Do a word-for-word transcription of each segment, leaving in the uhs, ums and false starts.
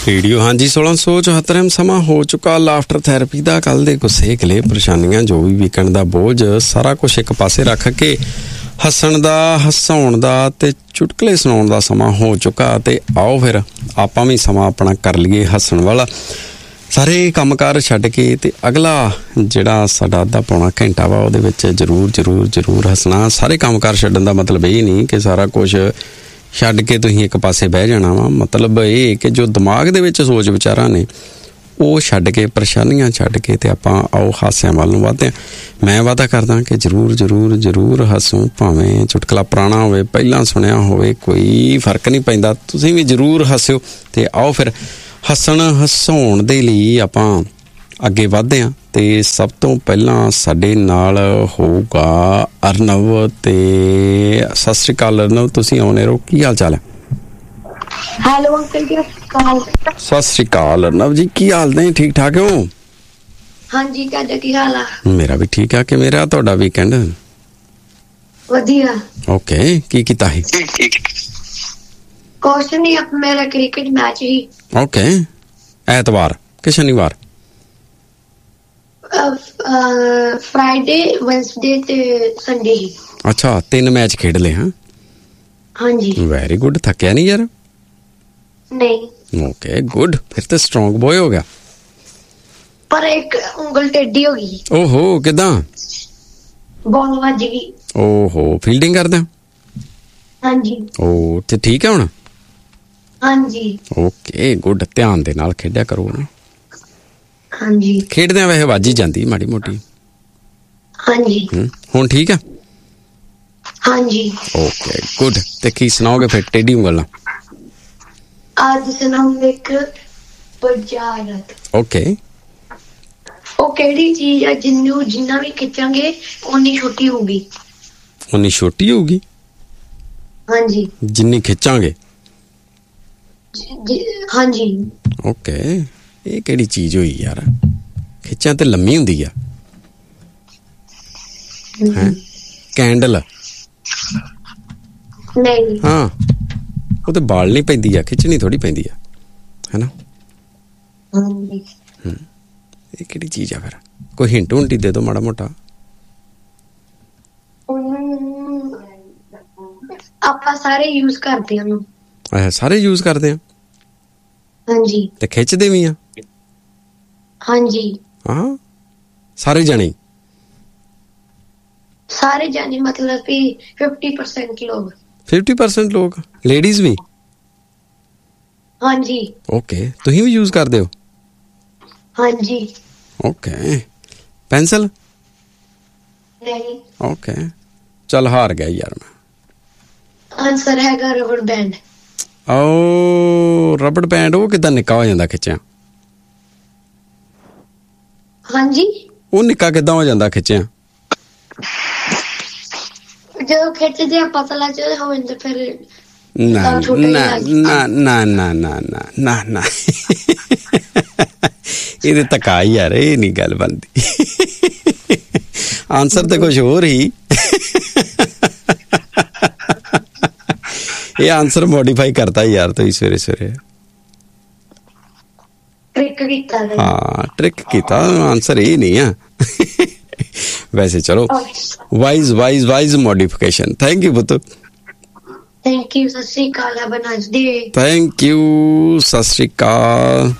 Radio ਹਾਂਜੀ सोलह सौ चौहत्तर ਸਮਾਂ ਹੋ ਚੁੱਕਾ ਲਾਫਟਰ ਥੈਰੇਪੀ ਦਾ। ਕੱਲ ਦੇ ਗੁੱਸੇ ਗਿਲੇ ਪਰੇਸ਼ਾਨੀਆਂ ਜੋ ਵੀ ਵੀਕਐਂਡ ਦਾ ਬੋਝ ਸਾਰਾ ਕੁਝ ਇੱਕ ਪਾਸੇ ਰੱਖ ਕੇ ਹੱਸਣ ਦਾ ਹਸਾਉਣ ਦਾ ਤੇ ਚੁਟਕਲੇ ਸੁਣਾਉਣ ਦਾ ਸਮਾਂ ਹੋ ਚੁੱਕਾ। ਤੇ ਆਓ ਫਿਰ ਆਪਾਂ ਵੀ ਸਮਾਂ ਆਪਣਾ ਕਰ ਲਈਏ ਹੱਸਣ ਵਾਲਾ। ਸਾਰੇ ਕੰਮਕਾਰ ਛੱਡ ਕੇ ਤੇ ਅਗਲਾ ਜਿਹੜਾ ਸਾਡਾ ਅੱਧਾ ਪੌਣਾ ਘੰਟਾ ਵਾ ਉਹਦੇ ਵਿੱਚ ਜ਼ਰੂਰ ਜ਼ਰੂਰ ਜ਼ਰੂਰ ਹੱਸਣਾ। ਸਾਰੇ ਕੰਮਕਾਰ ਛੱਡਣ ਦਾ ਮਤਲਬ ਇਹ ਨਹੀਂ ਕਿ ਸਾਰਾ ਕੁਝ ਛੱਡ ਕੇ ਤੁਸੀਂ ਇੱਕ ਪਾਸੇ ਬਹਿ ਜਾਣਾ ਵਾ। ਮਤਲਬ ਇਹ ਕਿ ਜੋ ਦਿਮਾਗ ਦੇ ਵਿੱਚ ਸੋਚ ਵਿਚਾਰਾਂ ਨੇ ਉਹ ਛੱਡ ਕੇ, ਪਰੇਸ਼ਾਨੀਆਂ ਛੱਡ ਕੇ ਤੇ ਆਪਾਂ ਆਓ ਹਾਸਿਆਂ ਵੱਲ ਨੂੰ ਵੱਧਦੇ ਹਾਂ। ਮੈਂ ਵਾਅਦਾ ਕਰਦਾ ਕਿ ਜ਼ਰੂਰ ਜ਼ਰੂਰ ਜ਼ਰੂਰ ਹੱਸੋ, ਭਾਵੇਂ ਚੁਟਕਲਾ ਪੁਰਾਣਾ ਹੋਵੇ, ਪਹਿਲਾਂ ਸੁਣਿਆ ਹੋਵੇ, ਕੋਈ ਫਰਕ ਨਹੀਂ ਪੈਂਦਾ, ਤੁਸੀਂ ਵੀ ਜ਼ਰੂਰ ਹੱਸਿਓ। ਤੇ ਆਓ ਫਿਰ ਹੱਸਣ ਹਸਾਉਣ ਦੇ ਲਈ ਆਪਾਂ ਅੱਗੇ ਵੱਧਦੇ ਹਾਂ। ਤੇ ਸਭ ਤੋਂ ਪਹਿਲਾਂ ਸਾਡੇ ਨਾਲ ਹੋਊਗਾ ਅਰਨਵ। ਤੇ ਸਤਿ ਸ਼੍ਰੀ ਅਕਾਲ ਅਰਨਵ, ਤੁਸੀਂ ਆਉਣੇ ਰਹੋ। ਕੀ ਹਾਲ ਚਾਲ ਹੈ? ਹੈਲੋ ਅੰਕਲ ਜੀ, ਸਤਿ ਸ਼੍ਰੀ ਅਕਾਲ ਅਰਨਵ ਜੀ, ਕੀ ਹਾਲ ਨੇ? ਠੀਕ ਠਾਕ ਹੋ? ਹਾਂਜੀ, ਤੁਹਾਡਾ ਕੀ ਹਾਲ ਆ? ਮੇਰਾ ਵੀ ਠੀਕ ਆ। ਕਿ ਮੇਰਾ ਤੁਹਾਡਾ ਵੀਕਐਂਡ ਵਧੀਆ। ਓਕੇ, ਕੀ ਕੀਤਾ ਸੀ? ਕੁਛ ਨਹੀਂ, ਮੇਰਾ ਕ੍ਰਿਕਟ ਮੈਚ ਹੀ। ਓਕੇ, ਐਤਵਾਰ ਕਿ ਸ਼ਨੀਵਾਰ? ਫਰਾਈਡੇ, ਵੈਨਸਡੇ ਤੇ ਸੰਡੇ ਹੀ। ਅੱਛਾ, ਤਿੰਨ ਮੈਚ ਖੇਡ ਲਏ? ਹਾਂ ਹਾਂਜੀ। Very good. ਥੱਕਿਆ ਨਹੀਂ ਯਾਰ? ਨਹੀਂ। ਓਕੇ ਗੁੱਡ, ਫਿਰ ਤੇ ਸਟਰੋਂਗ ਬॉय ਹੋ ਗਿਆ। ਪਰ ਇੱਕ ਉਂਗਲ ਟੇਢੀ ਹੋ ਗਈ। ਓਹੋ, ਕਿਦਾਂ? ਬਾਲ ਵੱਜ ਗਈ। ਓਹੋ, ਫੀਲਡਿੰਗ ਕਰਦਾ? ਹਾਂਜੀ। ਓ ਤੇ ਠੀਕ ਹੈ ਹੁਣ? ਹਾਂਜੀ। ਓਕੇ ਗੁੱਡ, ਧਿਆਨ ਦੇ ਨਾਲ ਖੇਡਿਆ ਕਰੋ ਨਾ। ਹਾਂਜੀ। ਖੇਡਦਿਆਂ ਵੈਸੇ ਵੱਜ ਹੀ ਜਾਂਦੀ ਮਾੜੀ ਮੋਟੀ। ਹਾਂਜੀ। ਹੁਣ ਠੀਕ ਆ? ਹਾਂਜੀ। Okay good. ਤੇ ਕੀ ਸੁਣਾਓਗੇ ਫਿਰ ਟੇਢੀ ਉਂਗਲ ਨਾਲ? ਅੱਜ ਸੁਣਾਉਂਗੇ ਇੱਕ ਬੁਝਾਰਤ। ਓਕੇ। ਉਹ ਕਿਹੜੀ ਚੀਜ਼ ਆ ਜਿਹਨੂੰ ਜਿੰਨਾ ਵੀ ਖਿੱਚਾਂਗੇ ਓਨੀ ਛੋਟੀ ਹੋਊਗੀ? ਓਨੀ ਛੋਟੀ ਹੋਊਗੀ? ਹਾਂਜੀ। ਜਿੰਨੀ ਖਿੱਚਾਂਗੇ? ਹਾਂਜੀ। ਓਕੇ, ਇਹ ਕਿਹੜੀ ਚੀਜ਼ ਹੋਈ ਯਾਰ? ਖਿੱਚਾਂ ਤੇ ਲੰਮੀ ਹੁੰਦੀ ਆ। ਹੈਂ? ਕੈਂਡਲ? ਨਹੀਂ। ਹਾਂ, ਉਹ ਤੇ ਬਾਲ ਨਹੀਂ ਪੈਂਦੀ ਆ, ਖਿੱਚਣੀ ਥੋੜੀ ਪੈਂਦੀ ਆ, ਹੈਨਾ? ਹਾਂਜੀ। ਹਮ, ਇਹ ਕਿਹੜੀ ਚੀਜ਼ ਆ ਫਿਰ? ਕੋਈ ਹਿੰਟ ਹੁੰਟੀ ਦੇ ਦੋ ਮਾੜਾ ਮੋਟਾ। ਆਪਾਂ ਸਾਰੇ ਯੂਜ਼ ਕਰਦੇ ਹਾਂ। ਅੱਛਾ, ਸਾਰੇ ਯੂਜ਼ ਕਰਦੇ ਆ? ਹਾਂਜੀ। ਤੇ ਖਿੱਚਦੇ ਵੀ ਆ? ਹਾਂਜੀ। ਹਾਂ, ਸਾਰੇ ਜਾਣੇ? ਸਾਰੇ ਜਾਣੇ ਮਤਲਬ ਕਿ ਫਿਫਟੀ ਪਰਸੈਂਟ ਲੋਕ। ਫਿਫਟੀ ਪਰਸੈਂਟ ਲੋਕ? ਲੇਡੀਜ਼ ਵੀ? ਹਾਂਜੀ। ਓਕੇ, ਤੁਸੀਂ ਵੀ ਯੂਜ਼ ਕਰਦੇ ਹੋ? ਹਾਂਜੀ। Okay, pencil? ਨਹੀਂ। ਓਕੇ, ਚੱਲ ਹਾਰ ਗਿਆ ਯਾਰ ਮੈਂ। ਆਨਸਰ ਹੈਗਾ ਰਬੜ ਬੈਂਡ। ਓ ਰਬੜ ਬੈਂਡ, ਉਹ ਕਿੱਦਾਂ ਨਿੱਕਾ ਹੋ ਜਾਂਦਾ ਖਿੱਚਿਆ? ਹਾਂਜੀ, ਉਹ ਨਿੱਕਾ ਕਿੱਦਾਂ ਹੋ ਜਾਂਦਾ ਖਿੱਚਿਆ? ਜਦੋਂ ਖਿੱਚਦੇ ਆ ਪਤਲਾ ਚ ਹੋ ਜਾਂਦਾ ਫਿਰ। ਨਾ ਨਾ ਨਾ ਨਾ ਨਾ ਨਾ ਨਾ ਨਾ ਨਾ ਇਹਦੇ ਧੱਕਾ ਯਾਰ, ਇਹ ਨਹੀਂ ਗੱਲ ਬਣਦੀ। ਆਨਸਰ ਤੇ ਕੁਛ ਹੋਰ ਹੀ। ਇਹ ਆਨਸਰ ਮੋਡੀਫਾਈ ਕਰਤਾ ਯਾਰ ਤੁਸੀਂ ਸਵੇਰੇ ਸਵੇਰੇ। ਟ੍ਰਿਕ ਕੀਤਾ। ਹਾਂ, ਟ੍ਰਿਕ ਕੀਤਾ, ਆਨਸਰ ਇਹ ਨਹੀਂ ਆ। ਵੈਸੇ ਚਲੋ, wise wise wise modification. Thank you ਪੁੱਤ। Thank you. ਸਤਿ ਸ਼੍ਰੀ ਅਕਾਲ। Have a nice day. Thank you. ਸਤਿ ਸ਼੍ਰੀ ਅਕਾਲ।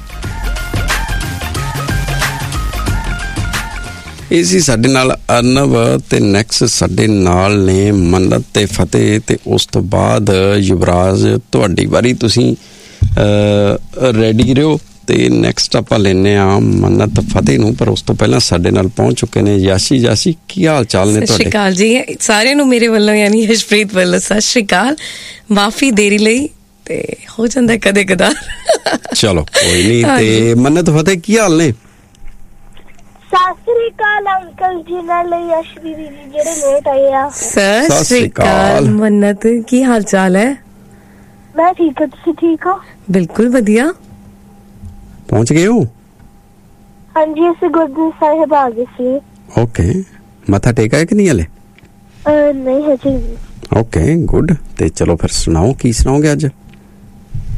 ਇਹ ਸੀ ਸਾਡੇ ਨਾਲ ਅਰਨਵ। ਤੇ ਨੈਕਸਟ ਸਾਡੇ ਨਾਲ ਨੇ ਮੰਨਤ ਤੇ ਫਤਿਹ। ਤੇ ਉਸ ਤੋਂ ਬਾਅਦ ਯੁਵਰਾਜ, ਤੁਹਾਡੀ ਵਾਰੀ, ਤੁਸੀਂ ਰੈਡੀ ਰਹੋ। ਤੇ ਨੈਕਸਟ ਆਪਾਂ ਲੈਨੇ ਆ ਮੰਨਤ ਫਤਿਹ ਨੂੰ। ਪਰ ਉਸ ਤੋਂ ਪਹਿਲਾਂ ਸਾਡੇ ਨਾਲ ਪਹੁੰਚ ਚੁੱਕੇ ਨੇ ਯਾਸ਼ੀ। ਯਾਸ਼ੀ, ਕੀ ਹਾਲ ਚਾਲ ਨੇ ਤੁਹਾਡੇ? ਸਤਿ ਸ਼੍ਰੀ ਅਕਾਲ ਜੀ ਸਾਰਿਆਂ ਨੂੰ ਮੇਰੇ ਵੱਲੋਂ, ਯਾਨੀ ਹਰਸ਼ਪ੍ਰੀਤ ਵੱਲੋਂ ਸਤਿ ਸ਼੍ਰੀ ਅਕਾਲ। ਮਾਫੀ ਦੇਰੀ ਲਈ, ਤੇ ਹੋ ਜਾਂਦਾ ਕਦੇ ਕਦਾਰ। ਚਲੋ ਕੋਈ ਨਹੀਂ। ਤੇ ਮੰਨਤ ਫਤਿਹ, ਕੀ ਹਾਲ ਨੇ? ਸਤਿ ਸ਼੍ਰੀ ਅਕਾਲ ਅੰਕਲ ਜੀ ਨਾਲ ਯਸ਼ਵੀ ਦੀਦੀ ਜਿਹੜੇ ਲੇਟ ਆਏ ਆ। ਸਤਿ ਸ਼੍ਰੀ ਅਕਾਲ ਮੰਨਤ, ਕੀ ਹਾਲ ਚਾਲ ਹੈ? ਮੈਂ ਠੀਕ ਹਾਂ, ਤੁਸੀਂ ਠੀਕ ਹੋ? ਬਿਲਕੁਲ ਵਧੀਆ। ਪਹੁੰਚ ਗਏ ਹੋ? ਹਾਂਜੀ, ਅਸੀਂ ਗੁਰਦੁਆਰਾ ਸਾਹਿਬ ਆ ਗਏ ਸੀ। ਓਕੇ, ਮੱਥਾ ਟੇਕਾ ਕਿ ਨਹੀਂ ਹਲੇ? ਨਹੀਂ ਹਜੇ। Okay good. ਤੇ ਚਲੋ ਫਿਰ ਸੁਣਾਓ, ਕੀ ਸੁਣਾਓਗੇ ਅੱਜ?